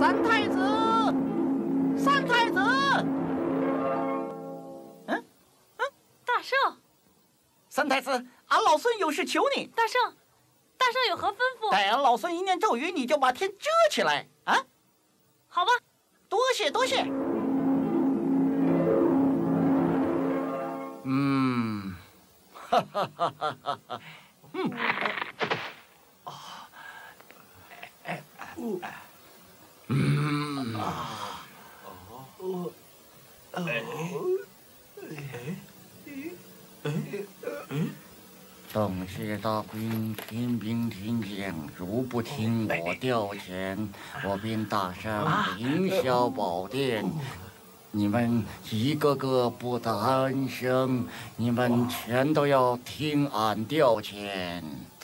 三太子，三太子。 大圣， 三太子，俺老孙有事求你。 大圣有何吩咐？ 待俺老孙一念咒语，你就把天遮起来啊！ 好吧， 多谢多谢。哈哈哈哈哈哈。洞穴大兵，天兵天将，如不听我调遣，我便打上凌霄宝殿。你们一个个不得安生，你们全都要听俺调遣。